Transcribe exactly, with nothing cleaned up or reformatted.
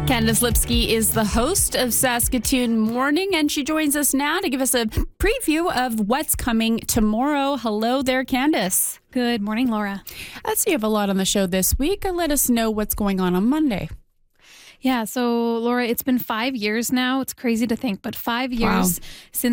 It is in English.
Candace Lipsky is the host of Saskatoon Morning, and she joins us now to give us a preview of what's coming tomorrow. Hello there, Candace. Good morning, Laura. I see you have a lot on the show this week. Let us know what's going on on Monday. Yeah, so Laura, it's been five years now. It's crazy to think, but five years Wow. since